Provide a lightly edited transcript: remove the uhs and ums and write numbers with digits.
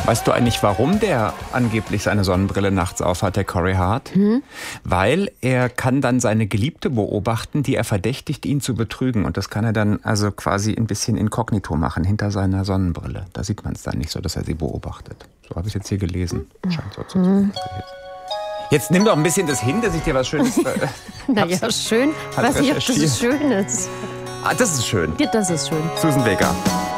Weißt du eigentlich, warum der angeblich seine Sonnenbrille nachts aufhat, der Corey Hart? Weil er kann dann seine Geliebte beobachten, die er verdächtigt, ihn zu betrügen. Und das kann er dann also quasi ein bisschen inkognito machen, hinter seiner Sonnenbrille. Da sieht man es dann nicht so, dass er sie beobachtet. So habe ich es jetzt hier gelesen. Scheint so zu sein. Jetzt nimm doch ein bisschen das hin, dass ich dir was Schönes... Naja, schön. Weiß nicht, ob das schön ist. Ah, das ist schön. Ja, das ist schön. Susan Vega.